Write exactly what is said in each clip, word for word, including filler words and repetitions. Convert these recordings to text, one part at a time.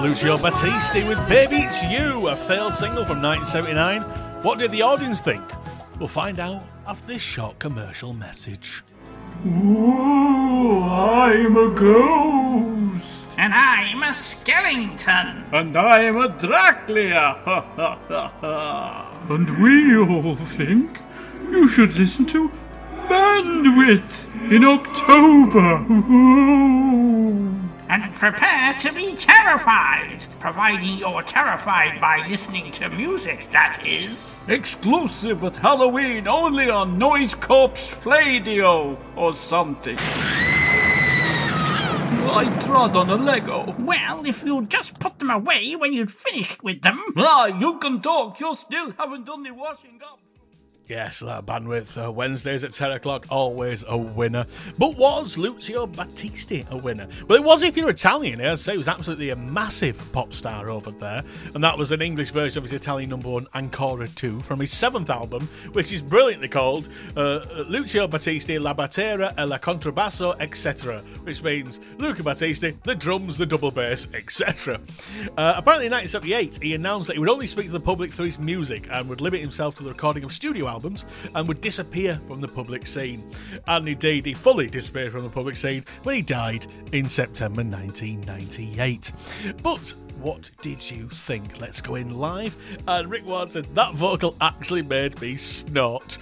Lucio Battisti with Baby It's You, a failed single from nineteen seventy-nine. What did the audience think? We'll find out after this short commercial message. Ooh, I'm a ghost. And I'm a skeleton. And I'm a Dracula. Ha ha ha ha. And we all think you should listen to Bandwidth in October. Ooh. And prepare to be terrified, providing you're terrified by listening to music, that is. Exclusive at Halloween, only on Noise Corpse Play-Dio or something. I trod on a Lego. Well, if you'd just put them away when you'd finished with them. Ah, you can talk. You still haven't done the washing up. Yes, that Bandwidth, uh, Wednesdays at ten o'clock, always a winner. But was Lucio Battisti a winner? Well, it was if you're Italian. I'd say he was absolutely a massive pop star over there. And that was an English version of his Italian number one, Ancora two, from his seventh album, which is brilliantly called uh, Lucio Battisti, La Batteria e la Contrabbasso, et cetera, which means Luca Battisti, the drums, the double bass, et cetera. Uh, apparently in nineteen seventy-eight, he announced that he would only speak to the public through his music and would limit himself to the recording of studio albums. albums and would disappear from the public scene. And indeed, he fully disappeared from the public scene when he died in September nineteen ninety-eight. But what did you think? Let's go in live. And Rick Ward said, that vocal actually made me snort.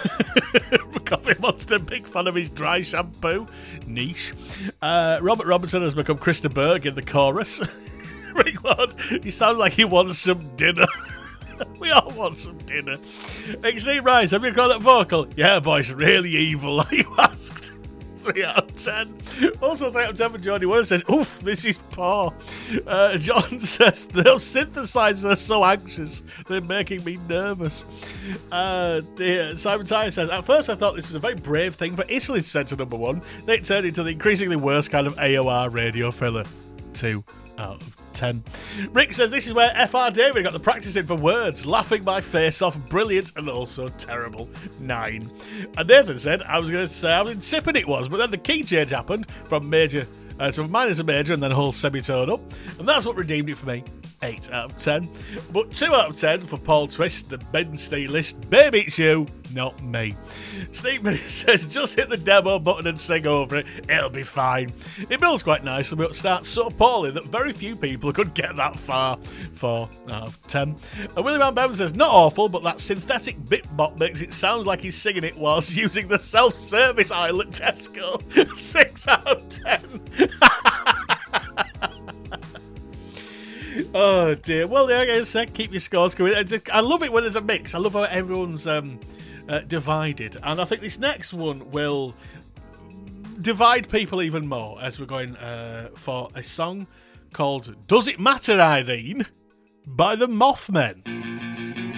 Coffee Monster, big fan of his dry shampoo. Niche. Uh, Robert Robinson has become Krista Berg in the chorus. Rick Ward, he sounds like he wants some dinner. We all want some dinner. Extreme Rise, have you got that vocal? Yeah, boy, it's really evil, like you asked. three out of ten. Also, three out of ten for Johnny Warren says, oof, this is poor. Uh, John says, those synthesizers are so anxious, they're making me nervous. Uh, dear. Simon Tyler says, at first I thought this was a very brave thing for Italy to send to number one. Then it turned into the increasingly worst kind of A O R radio filler. Two out of ten. Rick says this is where F R David got the practice in for words, laughing my face off, brilliant and also terrible. Nine. And Nathan said I was going to say how insipid it was, but then the key change happened from major uh, to minor to major and then whole semitone up, and that's what redeemed it for me. Eight out of ten. But two out of ten for Paul Twist, the Ben Steelist. Baby, it's you, not me. Steve says, just hit the demo button and sing over it. It'll be fine. It builds quite nicely, but it starts so poorly that very few people could get that far. Four out of ten. And William Van Bevan says, not awful, but that synthetic bit-bop makes it sound like he's singing it whilst using the self-service aisle at Tesco. Six out of ten. Oh dear. Well, like I said, keep your scores going. I love it when there's a mix. I love how everyone's um, uh, divided, and I think this next one will divide people even more as we're going uh, for a song called "Does It Matter, Irene" by the Mothmen.